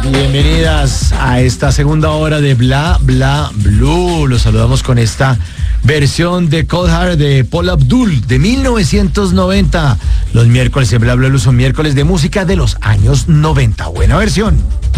Bienvenidas a esta segunda hora de Bla Bla Blue. Los saludamos con esta versión de Cold Heart de Paula Abdul de 1990. Los miércoles en Bla Bla Blue son miércoles de música de los años 90. Buena versión.